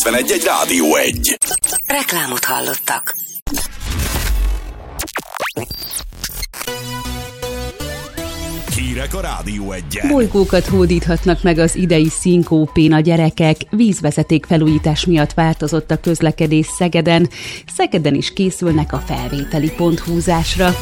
91.1 Rádió 1. Reklámot hallottak. Hírek a Rádió 1-en. Bolygókat hódíthatnak meg az idei szinkópén a gyerekek. Vízvezeték felújítás miatt változott a közlekedés Szegeden. Szegeden is készülnek a felvételi ponthúzásra.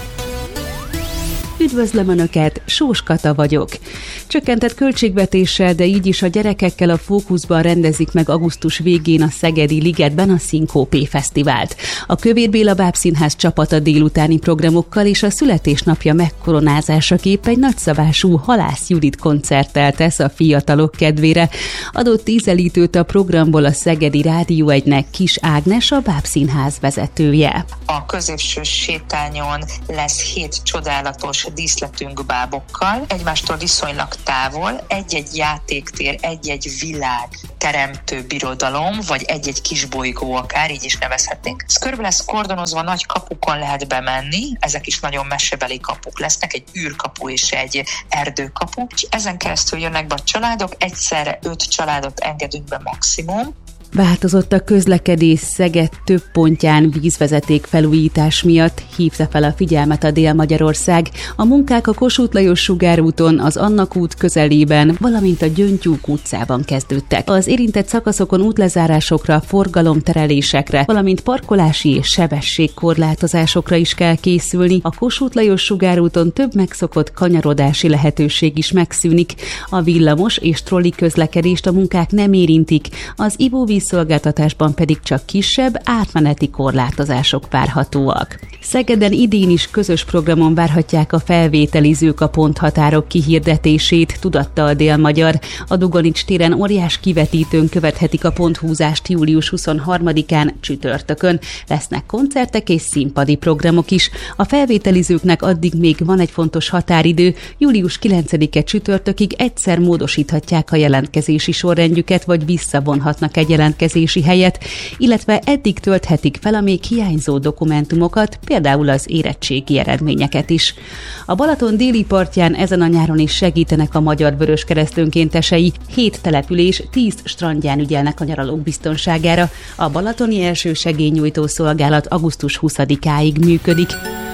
Üdvözlöm Önöket, Sós Kata vagyok. Csökkentett költségvetéssel, de így is a gyerekekkel a fókuszban rendezik meg augusztus végén a Szegedi Ligetben a Szinkópé Fesztivált. A Kövér Béla Bábszínház csapata délutáni programokkal és a születésnapja megkoronázásaképp egy nagyszabású Halász Judit koncerttel tesz a fiatalok kedvére. Adott ízelítőt a programból a Szegedi Rádió 1-nek Kis Ágnes, a Bábszínház vezetője. A középső sétányon lesz 7 csodálatos díszletünk bábokkal, egymástól viszonylag távol, egy-egy játéktér, egy-egy világ teremtő birodalom, vagy egy-egy kis bolygó akár, így is nevezhetnénk. Ez körbe lesz kordonozva, nagy kapukon lehet bemenni, ezek is nagyon mesebeli kapuk lesznek, egy űrkapu és egy erdőkapu, és ezen keresztül jönnek be a családok, egyszerre 5 családot engedünk be maximum. Változott a közlekedés Szeged több pontján vízvezeték felújítás miatt, hívta fel a figyelmet a Dél-Magyarország. A munkák a Kossuth Lajos sugárúton, az Annak út közelében, valamint a Gyöngytyúk utcában kezdődtek. Az érintett szakaszokon útlezárásokra, forgalomterelésekre, valamint parkolási és sebességkorlátozásokra is kell készülni. A Kossuth Lajos sugárúton több megszokott kanyarodási lehetőség is megszűnik. A villamos és trolli közlekedést a munkák nem érintik, az ivóvízszolgáltatásban pedig csak kisebb, átmeneti korlátozások várhatóak. Szegeden idén is közös programon várhatják a felvételizők a ponthatárok kihirdetését, tudatta a Dél-Magyar. A Dugonics téren óriás kivetítőn követhetik a ponthúzást július 23-án csütörtökön. Lesznek koncertek és színpadi programok is. A felvételizőknek addig még van egy fontos határidő, július 9-e csütörtökig egyszer módosíthatják a jelentkezési sorrendjüket, vagy visszavonhatnak egy jelentkezési helyet, illetve eddig tölthetik fel a még hiányzó dokumentumokat, például az érettségi eredményeket is. A Balaton déli partján ezen a nyáron is segítenek a Magyar Vöröskereszt önkéntesei. 7 település 10 strandján ügyelnek a nyaralók biztonságára. A balatoni első segélynyújtó szolgálat augusztus 20-áig működik.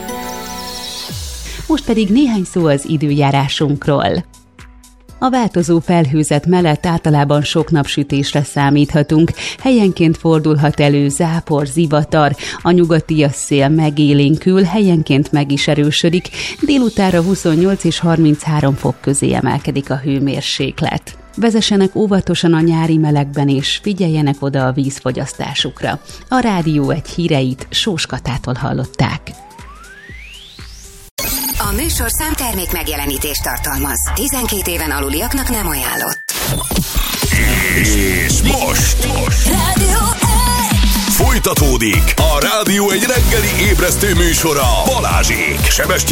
Most pedig néhány szó az időjárásunkról. A változó felhőzet mellett általában sok napsütésre számíthatunk. Helyenként fordulhat elő zápor, zivatar, a nyugatias szél megélénkül, helyenként meg is erősödik. Délutánra 28 és 33 fok közé emelkedik a hőmérséklet. Vezessenek óvatosan a nyári melegben és figyeljenek oda a vízfogyasztásukra. A Rádió 1 híreit Sós Katától hallották. A műsorszám termék megjelenítést tartalmaz. 12 éven aluliaknak nem ajánlott. És most Rádió 1! folytatódik a Rádió 1 reggeli ébresztő műsora Balázsék.